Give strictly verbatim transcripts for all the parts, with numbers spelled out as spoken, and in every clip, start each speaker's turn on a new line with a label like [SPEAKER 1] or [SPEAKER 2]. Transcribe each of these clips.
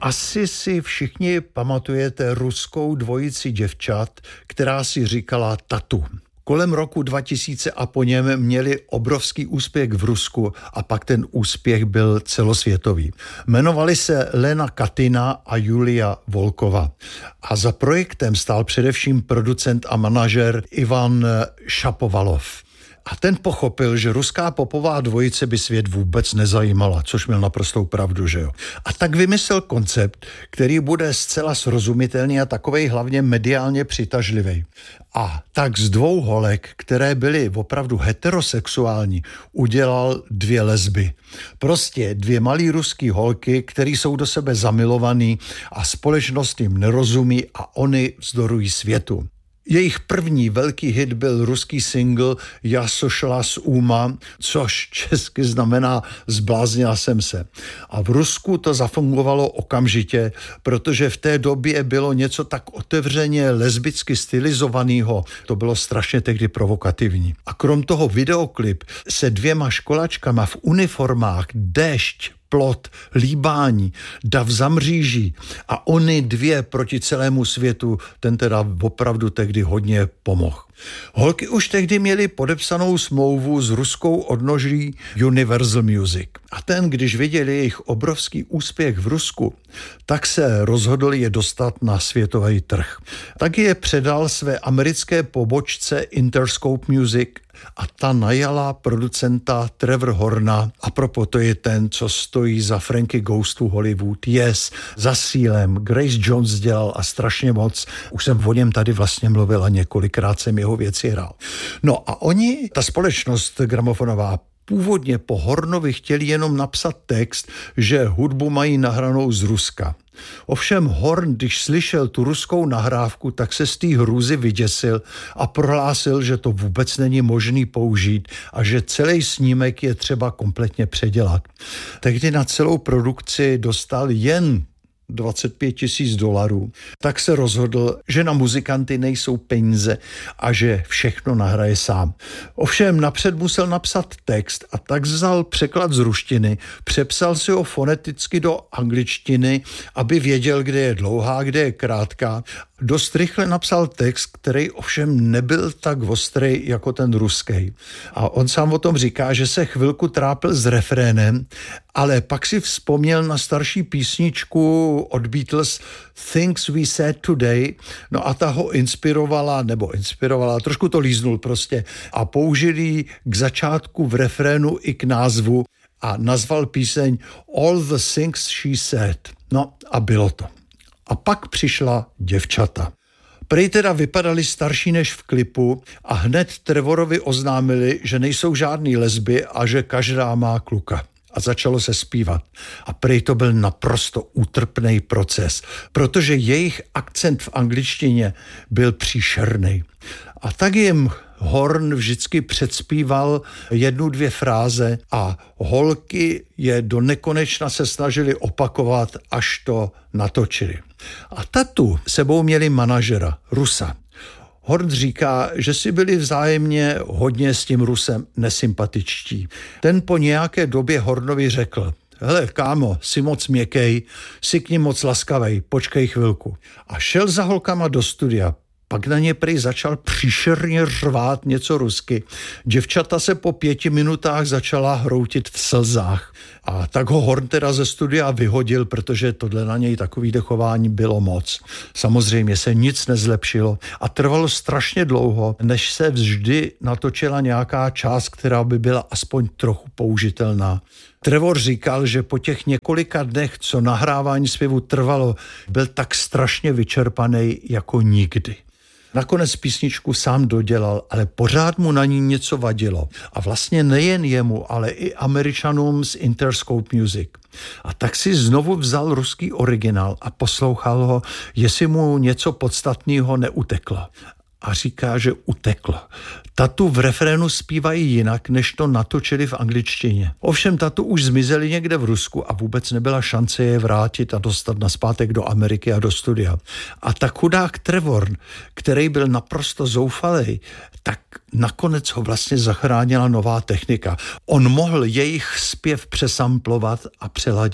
[SPEAKER 1] Asi si všichni pamatujete ruskou dvojici děvčat, která si říkala Tatu. Kolem roku dva tisíce a po něm měli obrovský úspěch v Rusku a pak ten úspěch byl celosvětový. Jmenovali se Lena Katina a Julia Volkova. A za projektem stál především producent a manažer Ivan Šapovalov. A ten pochopil, že ruská popová dvojice by svět vůbec nezajímala, což měl naprostou pravdu, že jo. A tak vymyslel koncept, který bude zcela srozumitelný a takovej hlavně mediálně přitažlivý. A tak z dvou holek, které byly opravdu heterosexuální, udělal dvě lesby. Prostě dvě malý ruský holky, které jsou do sebe zamilovaný a společnost jim nerozumí a oni vzdorují světu. Jejich první velký hit byl ruský single Já sošla z úma, což česky znamená Zbláznila jsem se. A v Rusku to zafungovalo okamžitě, protože v té době bylo něco tak otevřeně lesbicky stylizovaného. To bylo strašně tehdy provokativní. A krom toho videoklip se dvěma školačkama v uniformách, déšť, plot, líbání, dav za mříží a oni dvě proti celému světu, ten teda opravdu tehdy hodně pomohl. Holky už tehdy měly podepsanou smlouvu s ruskou odnoží Universal Music. A ten, když viděli jejich obrovský úspěch v Rusku, tak se rozhodli je dostat na světový trh. Tak je předal své americké pobočce Interscope Music a ta najala producenta Trevor Horna. A propos to je ten, co stojí za Frankie Goes to Hollywood, Yes, za Sealem, Grace Jones dělal a strašně moc. Už jsem o něm tady vlastně mluvil a několikrát jsem jeho věci hrál. No a oni, ta společnost gramofonová, původně po Hornovi chtěli jenom napsat text, že hudbu mají nahranou z Ruska. Ovšem Horn, když slyšel tu ruskou nahrávku, tak se z té hrůzy vyděsil a prohlásil, že to vůbec není možný použít a že celý snímek je třeba kompletně předělat. Tehdy na celou produkci dostal jen dvacet pět tisíc dolarů, tak se rozhodl, že na muzikanty nejsou peníze a že všechno nahraje sám. Ovšem napřed musel napsat text a tak vzal překlad z ruštiny, přepsal si ho foneticky do angličtiny, aby věděl, kde je dlouhá, kde je krátká. Dost rychle napsal text, který ovšem nebyl tak ostrý jako ten ruský. A on sám o tom říká, že se chvilku trápil s refrénem, ale pak si vzpomněl na starší písničku od Beatles Things We Said Today, no a ta ho inspirovala, nebo inspirovala, trošku to líznul prostě a použil ji k začátku v refrénu i k názvu a nazval píseň All the Things She Said. No a bylo to. A pak přišla děvčata. Prej teda vypadali starší než v klipu a hned Trevorovi oznámili, že nejsou žádný lesby a že každá má kluka. A začalo se zpívat. A prej to byl naprosto útrpný proces, protože jejich akcent v angličtině byl příšerný. A tak jim Horn vždycky předspíval jednu, dvě fráze a holky je do nekonečna se snažili opakovat, až to natočili. A Tatu sebou měli manažera, Rusa. Horn říká, že si byli vzájemně hodně s tím Rusem nesympatičtí. Ten po nějaké době Hornovi řekl: hele, kámo, jsi moc měkkej, jsi k ním moc laskavej, počkej chvilku. A šel za holkama do studia. Pak na ně prý začal příšerně řvát něco rusky. Děvčata se po pěti minutách začala hroutit v slzách. A tak ho Horn teda ze studia vyhodil, protože tohle na něj takový dechování bylo moc. Samozřejmě se nic nezlepšilo a trvalo strašně dlouho, než se vždy natočila nějaká část, která by byla aspoň trochu použitelná. Trevor říkal, že po těch několika dnech, co nahrávání zpěvu trvalo, byl tak strašně vyčerpaný jako nikdy. Nakonec písničku sám dodělal, ale pořád mu na ní něco vadilo. A vlastně nejen jemu, ale i Američanům z Interscope Music. A tak si znovu vzal ruský originál a poslouchal ho, jestli mu něco podstatného neuteklo. A říká, že uteklo. Tatu v refrénu zpívají jinak, než to natočili v angličtině. Ovšem Tatu už zmizeli někde v Rusku a vůbec nebyla šance je vrátit a dostat nazpátek do Ameriky a do studia. A tak chudák Trevor, který byl naprosto zoufalý, tak nakonec ho vlastně zachránila nová technika. On mohl jejich zpěv přesamplovat a přeladit.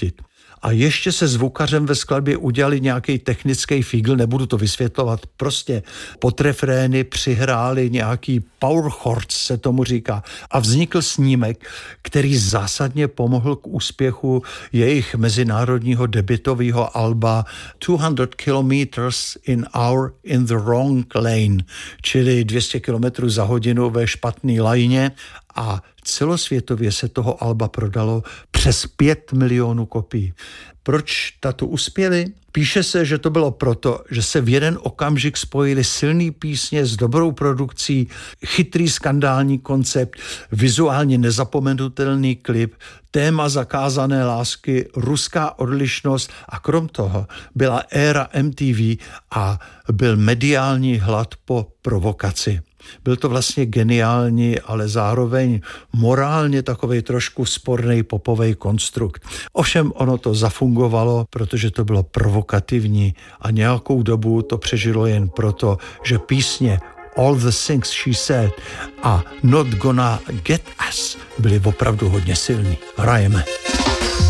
[SPEAKER 1] A ještě se zvukařem ve skladbě udělali nějaký technický fígl, nebudu to vysvětlovat, prostě pod refrény přihráli nějaký power chords, se tomu říká. A vznikl snímek, který zásadně pomohl k úspěchu jejich mezinárodního debutového alba two hundred kilometers in hour in the wrong lane, čili dvě stě kilometrů za hodinu ve špatné lajně, a celosvětově se toho alba prodalo přes pět milionů kopií. Proč Tatu uspěli? Píše se, že to bylo proto, že se v jeden okamžik spojili silný písně s dobrou produkcí, chytrý skandální koncept, vizuálně nezapomenutelný klip, téma zakázané lásky, ruská odlišnost a krom toho byla éra M T V a byl mediální hlad po provokaci. Byl to vlastně geniální, ale zároveň morálně takovej trošku sporný popovej konstrukt. Ovšem ono to zafungovalo, protože to bylo provokativní a nějakou dobu to přežilo jen proto, že písně All the Things She Said a Not Gonna Get Us byly opravdu hodně silný. Hrajeme.